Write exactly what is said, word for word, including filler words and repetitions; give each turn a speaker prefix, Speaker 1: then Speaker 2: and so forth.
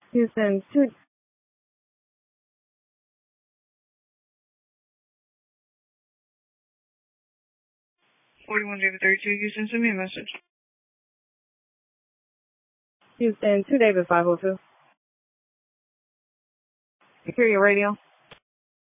Speaker 1: Houston, two.
Speaker 2: forty-one David thirty-two, Houston, send me a message.
Speaker 1: Houston, two David five oh two. Secure your radio.